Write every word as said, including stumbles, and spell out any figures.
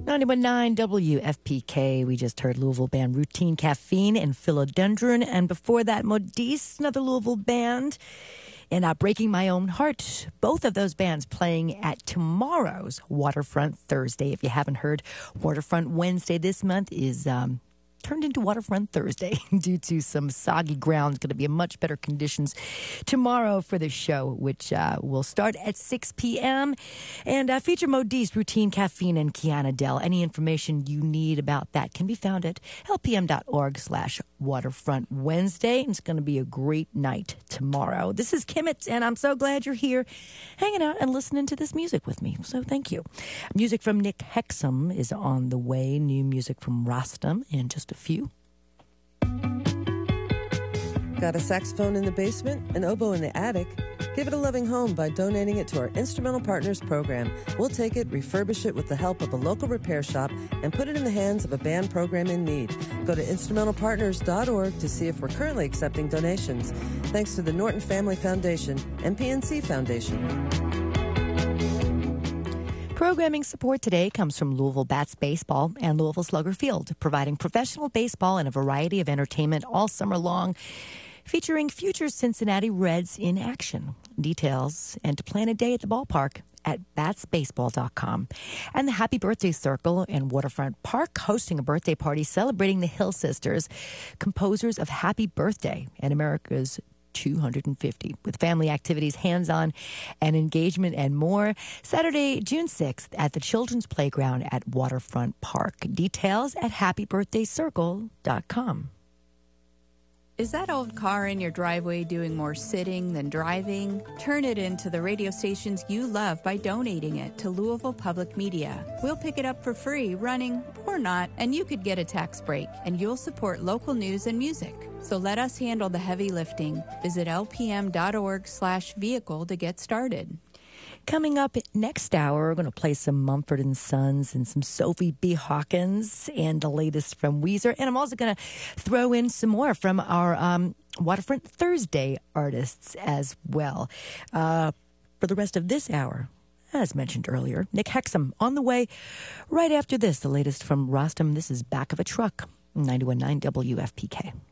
ninety-one point nine W F P K. We just heard Louisville band Routine Caffeine and Philodendron. And before that, Modiste, another Louisville band. And uh, Breaking My Own Heart. Both of those bands playing at tomorrow's Waterfront Thursday. If you haven't heard, Waterfront Wednesday this month is um, turned into Waterfront Thursday due to some soggy ground. It's going to be in much better conditions tomorrow for the show, which uh, will start at six p.m. And uh, feature Modiste, Routine Caffeine, and Kiana Dell. Any information you need about that can be found at lpm.org slash Waterfront Wednesday. And it's going to be a great night tomorrow. This is Kimmett, and I'm so glad you're here hanging out and listening to this music with me. So thank you. Music from Nick Hexum is on the way. New music from Rostam in just a few. Got a saxophone in the basement, an oboe in the attic? Give it a loving home by donating it to our Instrumental Partners program. We'll take it, refurbish it with the help of a local repair shop, and put it in the hands of a band program in need. Go to instrumental partners dot org to see if we're currently accepting donations. Thanks to the Norton Family Foundation and P N C Foundation. Programming support today comes from Louisville Bats Baseball and Louisville Slugger Field, providing professional baseball and a variety of entertainment all summer long, featuring future Cincinnati Reds in action. Details and to plan a day at the ballpark at bats baseball dot com. And the Happy Birthday Circle in Waterfront Park hosting a birthday party celebrating the Hill Sisters, composers of Happy Birthday and America's two hundred fifty, with family activities, hands-on, and engagement, and more. Saturday, June sixth, at the Children's Playground at Waterfront Park. Details at happy birthday circle dot com. Is that old car in your driveway doing more sitting than driving? Turn it into the radio stations you love by donating it to Louisville Public Media. We'll pick it up for free, running or not, and you could get a tax break, and you'll support local news and music. So let us handle the heavy lifting. Visit lpm.org slash vehicle to get started. Coming up next hour, we're going to play some Mumford and Sons and some Sophie B. Hawkins and the latest from Weezer. And I'm also going to throw in some more from our um, Waterfront Thursday artists as well. Uh, for the rest of this hour, as mentioned earlier, Nick Hexum on the way right after this. The latest from Rostam. This is Back of a Truck, ninety-one point nine W F P K.